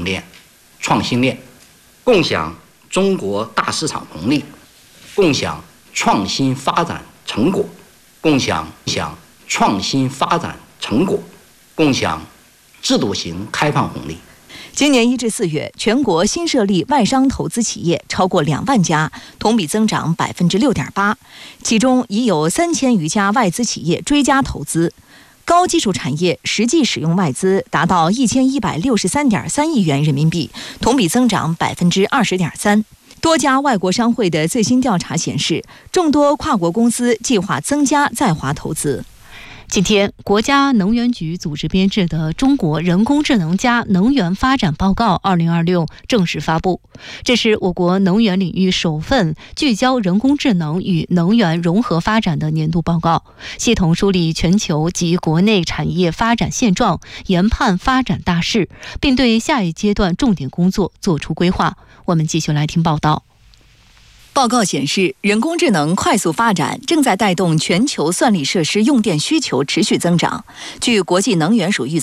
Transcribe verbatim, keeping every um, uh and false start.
链、创新链，共享中国大市场红利，共享创新发展成果，共享享创新发展成果，共享制度型开放红利。 今年一至四月，全国新设立外商投资企业超过两万家，同比增长百分之六点八，其中已有三千余家外资企业追加投资。高技术产业实际使用外资达到一千一百六十三点三亿元人民币，同比增长百分之二十点三。多家外国商会的最新调查显示，众多跨国公司计划增加在华投资。 今天，国家能源局组织编制的《中国人工智能加能源发展报告二零二六》正式发布。这是我国能源领域首份聚焦人工智能与能源融合发展的年度报告，系统梳理全球及国内产业发展现状，研判发展大势，并对下一阶段重点工作作出规划。我们继续来听报道。 报告显示，人工智能快速发展正在带动全球算力设施用电需求持续增长。据国际能源署预测，